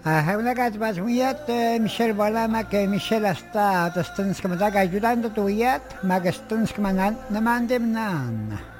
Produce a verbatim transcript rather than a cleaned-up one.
Una cas vas muyat Michel Bolama que Michel està testans que m'ha ayudando tu yat, ma que estans que m'han demanat nan.